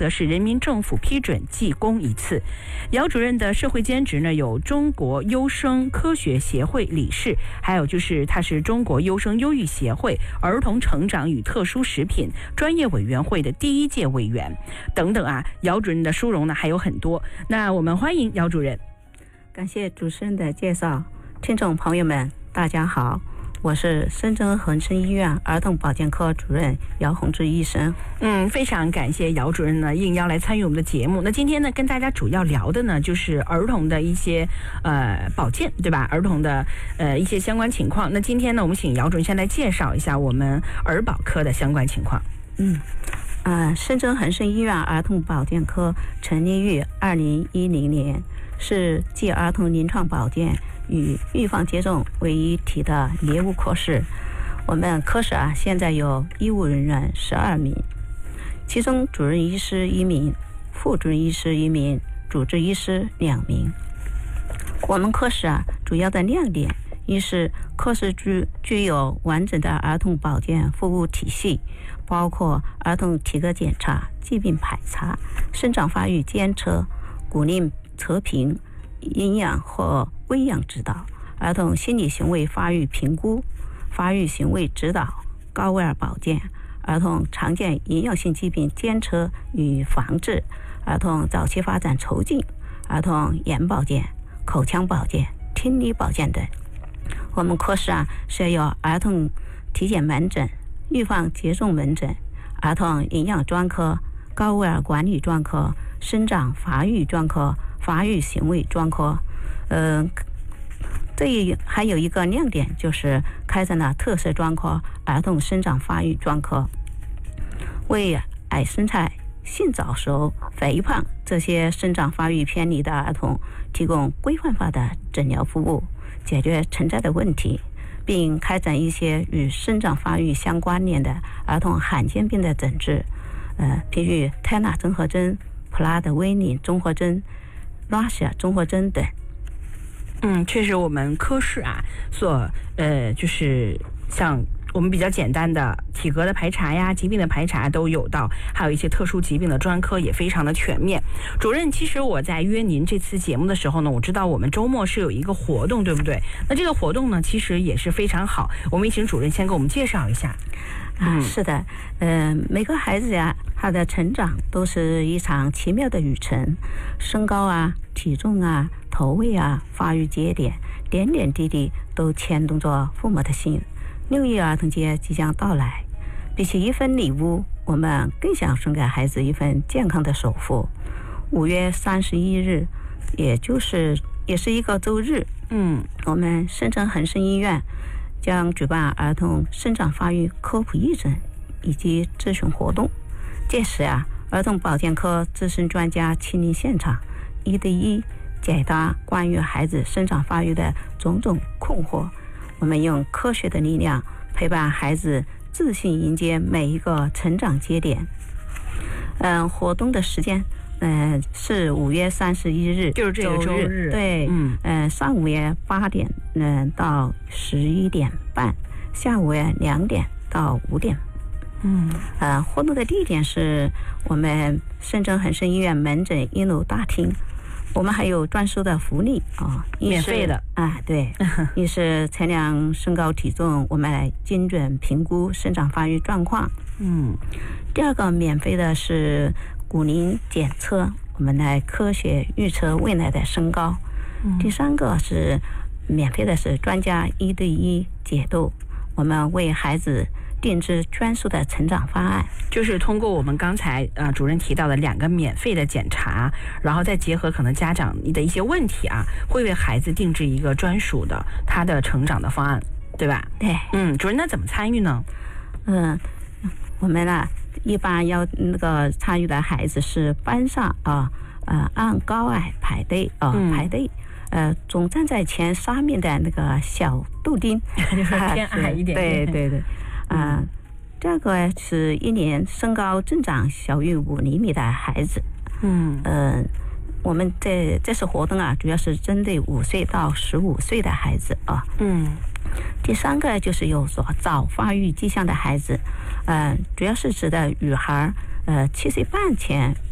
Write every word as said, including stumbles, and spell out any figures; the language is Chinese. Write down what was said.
则是人民政府批准记功一次。姚主任的社会兼职呢，有中国优生科学协会理事，还有就是他是中国优生优育协会儿童成长与特殊食品专业委员会的第一届委员等等啊。姚主任的殊荣呢还有很多，那我们欢迎姚主任。 感谢主持人的介绍，听众朋友们大家好，我是深圳恒生医院儿童保健科主任姚宏志医生。 嗯，非常感谢姚主任呢应邀来参与我们的节目。那今天呢跟大家主要聊的呢就是儿童的一些呃保健，对吧？儿童的呃一些相关情况。那今天呢我们请姚主任先来介绍一下我们儿保科的相关情况。 嗯，呃，深圳恒生医院儿童保健科成立于二零一零年，是继儿童临床保健与预防接种为一体的业务科室。我们科室啊，现在有医务人员十二名，其中主任医师一名，副主任医师一名，主治医师两名。我们科室啊，主要的亮点一是科室具具有完整的儿童保健服务体系，包括儿童体格检查、疾病排查、生长发育监测、鼓励测评、营养和喂养指导、儿童心理行为发育评估、发育行为指导、高危儿保健、儿童常见营养性疾病监测与防治、儿童早期发展促进、儿童眼保健、口腔保健、听力保健等。我们科室啊设有儿童体检门诊、预防接种门诊、儿童营养专科、高危儿管理专科、生长发育专科、发育行为专科。呃，这一还有一个亮点就是开展了特色专科儿童生长发育专科，为矮身材、性早熟、肥胖这些生长发育偏离的儿童提供规范化的诊疗服务，解决存在的问题，并开展一些与生长发育相关联的儿童罕见病的诊治，呃，比如泰纳综合征、普拉德威尼综合征、拉西亚综合征等。 嗯，确实我们科室啊，所呃就是像我们比较简单的体格的排查呀、疾病的排查都有到，还有一些特殊疾病的专科也非常的全面。主任，其实我在约您这次节目的时候呢，我知道我们周末是有一个活动，对不对？那这个活动呢，其实也是非常好。我们也请主任先给我们介绍一下。 啊，是的，嗯、呃，每个孩子呀，他的成长都是一场奇妙的旅程，身高啊、体重啊、头围啊、发育节点，点点滴滴都牵动着父母的心。六一儿童节即将到来，比起一份礼物，我们更想送给孩子一份健康的守护。五月三十一日，也就是也是一个周日，嗯，我们深圳恒生医院将举办儿童生长发育科普义诊以及咨询活动。届时啊，儿童保健科资深专家亲临现场，一对一解答关于孩子生长发育的种种困惑。我们用科学的力量陪伴孩子自信迎接每一个成长节点。嗯，活动的时间，嗯、呃，是五月三十一日， 就是这个周日。 对，嗯，呃，上午也八点，嗯、呃，到十一点半，下午也两点到五点。嗯，呃，活动的地点是我们深圳恒生医院门诊一楼大厅。我们还有专属的福利啊， 免费的啊，对，一是测量身高体重，我们来精准评估生长发育状况。嗯，第二个免费的是骨龄检测，我们来科学预测未来的身高。嗯，第三个是免费的是专家一对一解读，我们为孩子定制专属的成长方案， 就是通过我们刚才啊、呃、主任提到的两个免费的检查，然后再结合可能家长的一些问题啊，会为孩子定制一个专属的他的成长的方案，对吧？ 对， 嗯，主任那怎么参与呢？ 嗯，我们呢一般要那个参与的孩子是班上啊，呃按高矮排队啊、呃嗯、排队。呃，总站在前三面的那个小豆丁， 就是偏矮一点点。 对对对，啊、呃，这个是一年身高增长小于五厘米的孩子。嗯，呃，我们这这次活动啊，主要是针对五岁到十五岁的孩子啊。嗯，第三个就是有所早发育迹象的孩子，呃，主要是指的女孩，呃，七岁半前